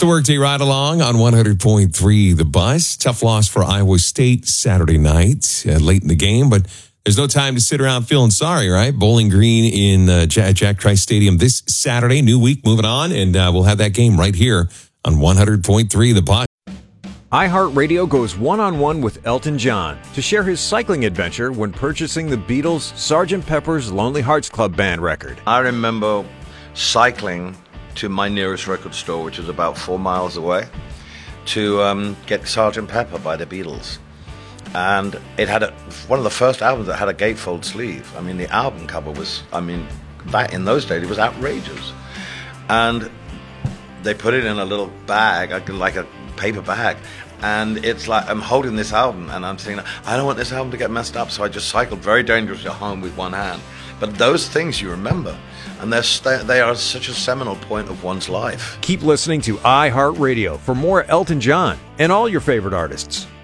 the Workday Ride Along on 100.3 The Bus. Tough loss for Iowa State Saturday night, late in the game, but there's no time to sit around feeling sorry, right? Bowling Green in Jack Trice Stadium this Saturday. New week, moving on, and we'll have that game right here on 100.3 The Bus. iHeartRadio goes one-on-one with Elton John to share his cycling adventure when purchasing the Beatles' Sgt. Pepper's Lonely Hearts Club Band record. I remember cycling to my nearest record store, which was about 4 miles away, to get Sgt. Pepper by the Beatles. And it had one of the first albums that had a gatefold sleeve. I mean, the album cover was, that in those days, it was outrageous. And they put it in a little bag, like a paper bag. And it's like, I'm holding this album and I'm thinking, I don't want this album to get messed up. So I just cycled very dangerously home with one hand. But those things you remember. And they are such a seminal point of one's life. Keep listening to iHeartRadio for more Elton John and all your favorite artists.